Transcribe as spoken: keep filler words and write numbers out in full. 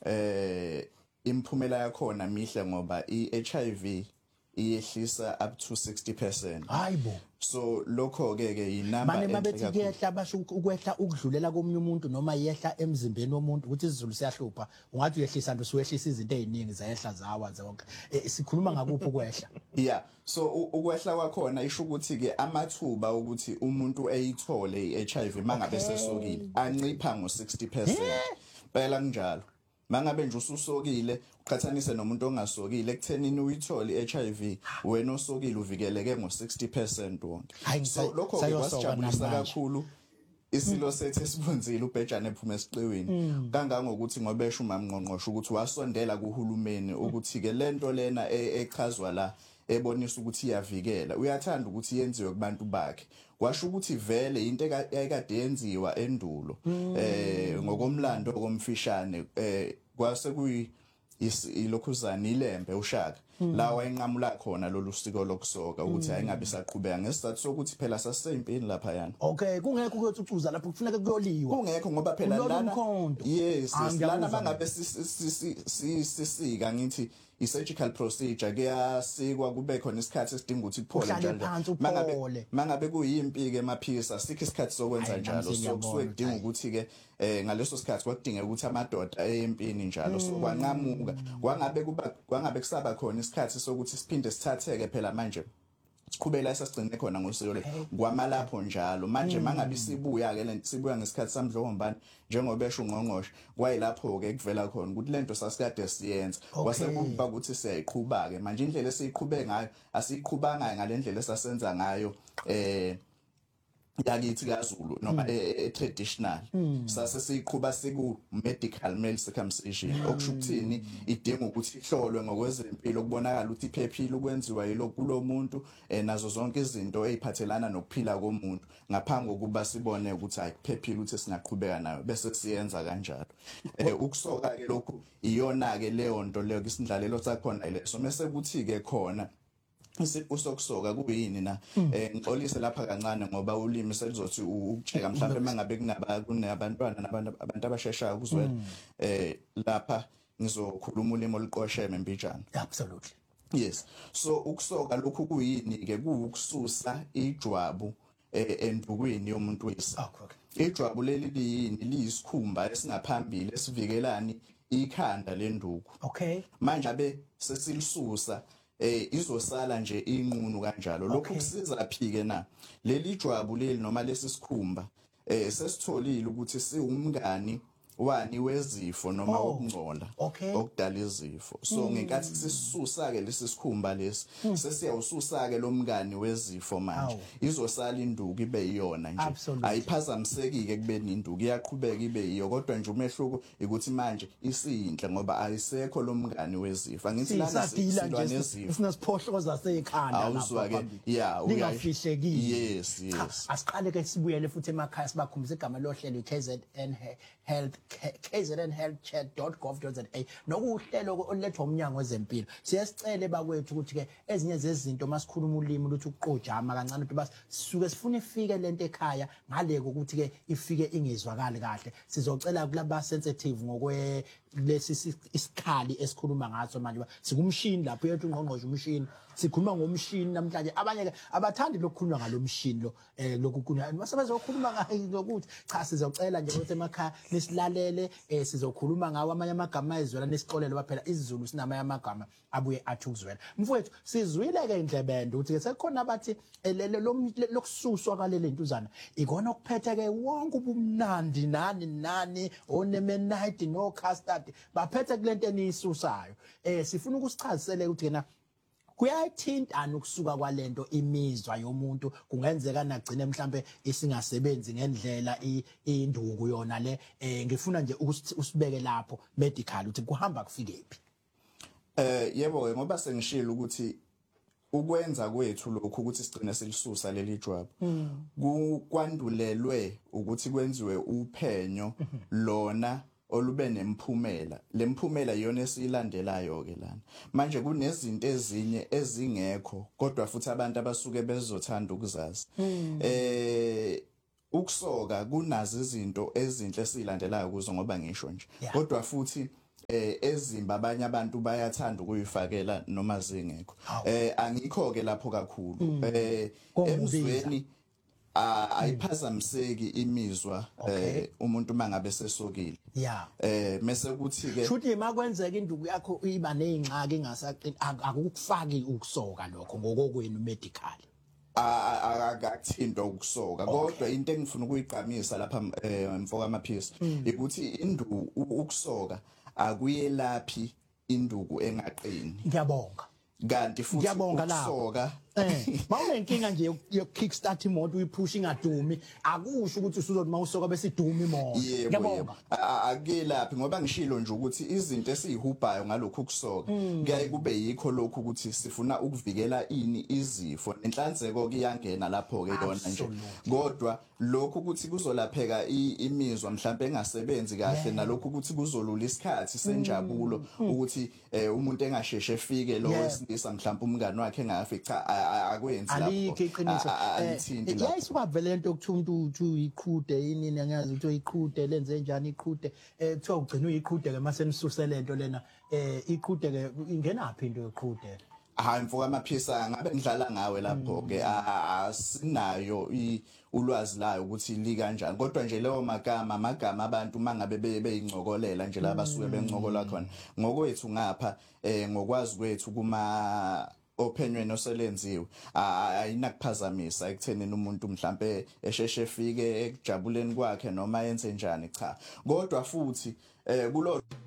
eh imphumela yakhona mihle ngoba i-H I V iyehlisa up to sixty percent. Hayibo. So lokho ke ke inamba manje mabethi kuyehla basho ukwehla ukudlulela komunye umuntu noma yehla emzimbeni womuntu ukuthi isizulu siyahlupha ungathi uyehlisa nto suyehlisa izinto eziningi zayehla zawa zonke sikhuluma ngakuphi ukwehla. Yeah, so ukwehla kwakhona isho ukuthi ke amathuba ukuthi umuntu eyithole i-H I V mangabe sesokile ancipha ngo sixty percent. Phela kunjalo. Mangabe nje ususokile uqhathanise nomuntu ongasokile ekuthenini uyithole i-H I V wena osokile uvikeleke ngo sixty percent wonke. So lokho kwasijabulisa kakhulu isilo sethu esibunzile ubhejane ephuma esiqiwini kangangokuthi ngobesha umamngqongqosho ukuthi wasondela kuhulumeni ukuthi ke lento lena echazwa la ebonisa ukuthi iyavikela uyathanda ukuthi yenziwe kubantu bakhe kwasho ukuthi vele into ekade yenziwa endulo eh ngokomlando komfishane eh kwase kuyi ilokhuzana ilembe ushaka la wayenqamula khona lolu siko lokusoka ukuthi ayingabe saqhubeka ngesizathu sokuthi phela sasempini lapha yana. Okay kungekho kuyocucuza lapho kufuneka kuyoliwa. Kungekho ngoba phela lana yes lana mangabe sisika ngithi i-surgical procedure kuyasikwa kube khona isikhathi esidinga ukuthi kuphole njalo mangabe mangabe kuyimpi ke emaphisa sikho isikhathi sokwenza njalo so kusuke kudinga ukuthi ke eh ngaleso sikhathi kwakudingeka ukuthi amadoda empini njalo so kwanqamuka kwangabe kuba kwangabe kusaba khona isikhathi sokuthi siphinde sithatheke phela manje siqhubela esasigcine khona ngosiko le kwamalapho njalo manje mangabe sibuya ke lento sibuya ngesikhathi samdlokombani njengoba esho ungqongqoshe kwayilapho ke kuvela khona ukuthi lento sasikade siyenza kwase kuba ukuthi siyayiqhubaka ke manje indlela esiyiqhubeke ngayo asiyiqhubanga ngalendlela esasenza ngayo eh yakithi kaZulu noma e traditional sase siqhuba siku medical male circumcision okusho ukuthini idinga ukuthi ihlolwe ngokwezempilo kubonakala ukuthi iphephile ukwenziwa yilo kulomuntu nazo zonke izinto eziphathelana nokuphila komuntu ngaphambi kokuba sibone ukuthi ayiphephile ukuthi singaqhubeka nayo bese siyenza kanjalo ukusoka ke lokhu iyona ke leyo nto leyo isindlalelo sakhona leso mase kuthi ke khona isiqu sokusoka kuyini na eh ngixolise lapha kancane ngoba ulimi selizothi ukucheka mhlawumbe mangabe kunaba kunabantwana nabantu abantu abasheshayo kuzwela eh lapha ngizokhuluma ulimi oluqosheme mbijana. Absolutely. Yes, so ukusoka lokhu kuyini ke kuukususa ijwabu endukwini yomuntu wesa. Ijwabu leli liyini liyisikhumba esingaphambili esivikelani ikhanda lenduku. Okay. Manje abe sesilisusa eh izosala nje inqunu kanjalo lokho kusiza phike na leli jwabu leli noma lesi sikhumba eh sesitholile ukuthi siwumngani wani wezifo noma ukungcola okudala izifo so ngenkathi sisisusa ke lesi sikhumba lesi sesiyawususa ke lo mngani wezifo manje izosala induku ibe iyona nje ayiphazamiseki ke kube ninduku iyaqhubeka ibe iyo kodwa nje umehluko ukuthi manje isiyinhle ngoba ayisekho lo mngani wezifo ngithi lana silwa nezifo sinesiphohloza sekhanda awuzwa ke yeah uyafihlekile yes yes asiqale ke sibuyele futhi emakhaya sibakhombisa igama lohlelo K Z N Health k z n health chat dot gov dot za nokuhlelo olethwa umnyango wezempilo siyasicela bakwethu ukuthi ke ezinye zezinto masikhuluma ulimi luthi ukuqojama kancane ukuthi basisuke sifuna ifike lento ekhaya ngaleko ukuthi ke ifike ingezwakali kahle sizocela kulaba sensitive ngokwe lesi isikhali esikhuluma ngaso manje sikumshini lapho yethu ungqongqoshe umshini sikhuluma ngomshini namhlanje abanye ke abathandi lokukhuluma ngalomshini lo eh lokukhuluma masebezokhuluma ngayo ukuthi cha sizocela nje ukuthi emakhaya nisilale eh sizokhuluma ngawo amanye amagama ezwela nesixolelo baphela isiZulu sinamanye amagama abuye athi ukuzwela mfowethu sizwile ke indlebende ukuthi sekukhona abathi lokususwa kalele intuzana ikona okuphethe ke wonke ubumnandi nani nani onemenite no custard baphethe kulento eniyisusayo eh sifuna ukusichazisele ukuthi yena kuyathintana ukusuka kwalento imizwa yomuntu kungenzeka nagcine mhlambe isingasebenzi ngendlela induku yona le eh ngifuna nje ukuthi usibeke lapho medical ukuthi kuhamba kufikephi. Eh yebo ngoba sengishilo ukuthi ukwenza kwethu lokhu ukuthi sigcine selisusa leli jwabu kukwandulelwe ukuthi kwenziwe uphenyo lona olube nemphumela lemphumela iyona esilandelayo ke lana manje kunezinto ezinye ezingekho kodwa futhi abantu abasuke bezothanda ukuzazi eh ukusoka kunazo izinto ezinhle esilandelayo kuzo ngoba ngisho nje kodwa futhi eh ezimba abanye abantu bayathanda ukuyifakela noma zingekho eh angikho ke lapho kakhulu eh emzweni ayiphazamiseki imizwa eh umuntu mangabe sesokile yeah eh mase kuthi ke futhi makwenzeka induku yakho iba nezingxaki engasaqini akukufaki ukusoka lokho ngokokwenu medical akakuthintwa ukusoka kodwa into engifuna ukuyigqamisa lapha mfoka amaphisi ukuthi induku ukusoka akuyelaphi induku engaqini ngiyabonga kanti futhi ukusoka eh mawunenkinga nje yokickstart imoto uyiphusha ingadumi akusho ukuthi usuzothi mawusoka bese iduma imoto ngiyabonga akelaphi ngoba ngishilo nje ukuthi izinto esizihubhayo ngalokho kusoka kuyaye kube yikho lokho ukuthi sifuna ukuvikela ini izifo nenhlanzeko kuyangena lapho ke yona nje kodwa lokho ukuthi kuzolapheka imizwa mhlawumbe engasebenzi kahle nalokho ukuthi kuzolula isikhathi senjabulo ukuthi umuntu engasheshe efike lo wesilisa mhlawumbe umngani wakhe engafiki cha akwenzi lapho alikho iqiniso alithindi lapho yayisuka vele lento ukuthi umuntu uthi iqhude yini angazi ukuthi iqhude lenze njani iqhude eh kuthiwa ugcina uyiqhude ke mase nisusele lento lena eh iqhude ke ingena phi into yoqhude hayi mfoka amaphisa ngabe ngidlala ngawe lapho ke asinayo ulwazi layo ukuthi li kanjani kodwa nje leyo magama amagama abantu mangabe beyingcokolela nje labasuke bencokola khona ngokwethu ngapha eh ngokwazi kwethu kuma ophenweni oselenziwe ayinakuphazamisa ekuthenini umuntu mhlambe esheshe efike ekujabuleni kwakhe noma yenze njani cha kodwa futhi eh kulo